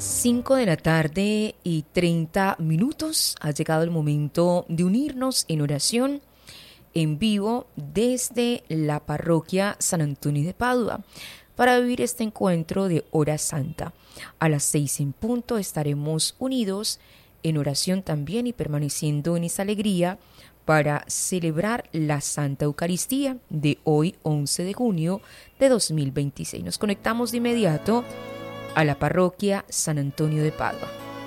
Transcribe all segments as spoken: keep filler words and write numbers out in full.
cinco de la tarde y treinta minutos. Ha llegado el momento de unirnos en oración en vivo desde la parroquia San Antonio de Padua para vivir este encuentro de hora santa. A las seis en punto estaremos unidos en oración también y permaneciendo en esa alegría para celebrar la Santa Eucaristía de hoy, once de junio de dos mil veintiséis. Nos conectamos de inmediato a la parroquia San Antonio de Padua.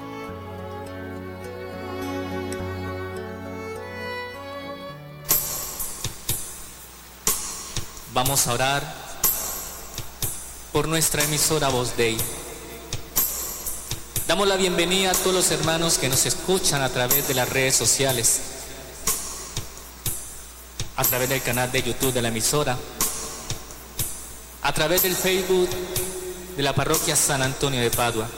Vamos a orar por nuestra emisora Voz Dei. Damos la bienvenida a todos los hermanos que nos escuchan a través de las redes sociales, a través del canal de YouTube de la emisora, a través del Facebook de la parroquia San Antonio de Padua.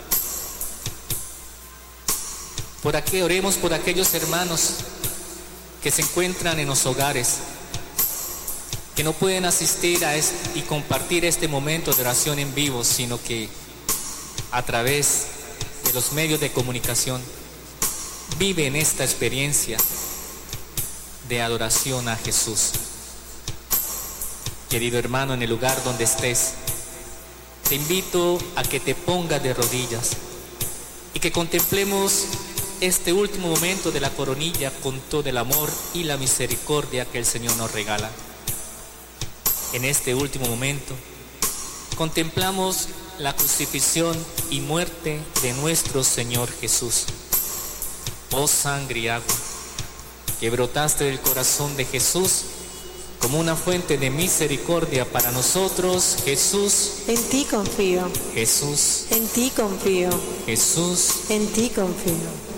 Por aquí oremos por aquellos hermanos que se encuentran en los hogares, que no pueden asistir a este y compartir este momento de oración en vivo, sino que a través de los medios de comunicación viven esta experiencia de adoración a Jesús. Querido hermano, en el lugar donde estés, te invito a que te pongas de rodillas y que contemplemos este último momento de la coronilla con todo el amor y la misericordia que el Señor nos regala. En este último momento contemplamos la crucifixión y muerte de nuestro Señor Jesús. Oh sangre y agua que brotaste del corazón de Jesús como una fuente de misericordia para nosotros, Jesús. En ti confío. Jesús. En ti confío. Jesús. En ti confío.